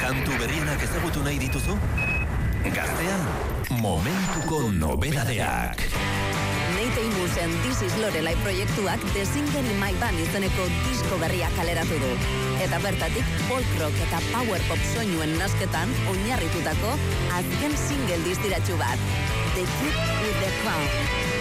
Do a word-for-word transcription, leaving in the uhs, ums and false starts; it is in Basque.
Kantu berrienak ezagutu nahi dituzu? Gaztean, momentuko nobedadeak. Neite Imusen This is Lorelai proiektuak The Single in My Band izeneko disko berria kaleratu du. Eta bertatik folk rock eta power pop soinuen nasketan oinarritutako azken single distiratsu bat. The Kid with the Crown.